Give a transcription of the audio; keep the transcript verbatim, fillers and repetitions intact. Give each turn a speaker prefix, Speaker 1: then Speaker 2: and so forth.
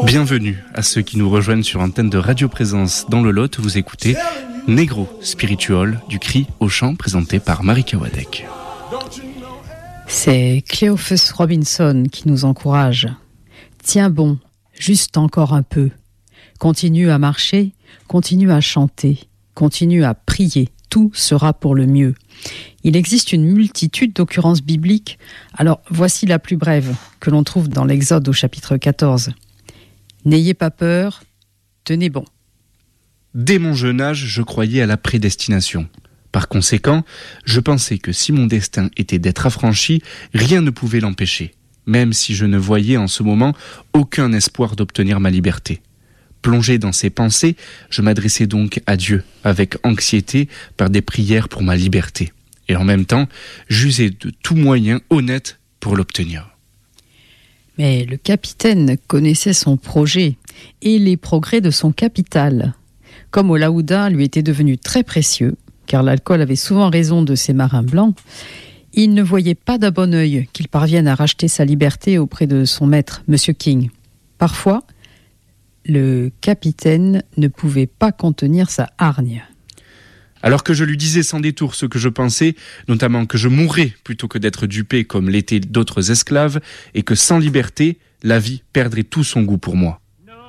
Speaker 1: Bienvenue à ceux qui nous rejoignent sur antenne de Radio Présence dans le Lot. Vous écoutez Negro Spiritual du cri au chant présenté par Marika Wadek.
Speaker 2: C'est Cleophas Robinson qui nous encourage. Tiens bon, juste encore un peu. Continue à marcher, continue à chanter, continue à prier. Tout sera pour le mieux. Il existe une multitude d'occurrences bibliques. Alors, voici la plus brève, que l'on trouve dans l'Exode au chapitre quatorze. N'ayez pas peur, tenez bon.
Speaker 1: Dès mon jeune âge, je croyais à la prédestination. Par conséquent, je pensais que si mon destin était d'être affranchi, rien ne pouvait l'empêcher, même si je ne voyais en ce moment aucun espoir d'obtenir ma liberté. Plongé dans ces pensées, je m'adressais donc à Dieu avec anxiété par des prières pour ma liberté. Et en même temps, j'usais de tout moyen honnête pour l'obtenir.
Speaker 2: Mais le capitaine connaissait son projet et les progrès de son capital. Comme Olaouda lui était devenu très précieux, car l'alcool avait souvent raison de ces marins blancs, il ne voyait pas d'un bon œil qu'il parvienne à racheter sa liberté auprès de son maître, Monsieur King. Parfois, le capitaine ne pouvait pas contenir sa hargne.
Speaker 1: Alors que je lui disais sans détour ce que je pensais, notamment que je mourrais plutôt que d'être dupé comme l'étaient d'autres esclaves, et que sans liberté, la vie perdrait tout son goût pour moi.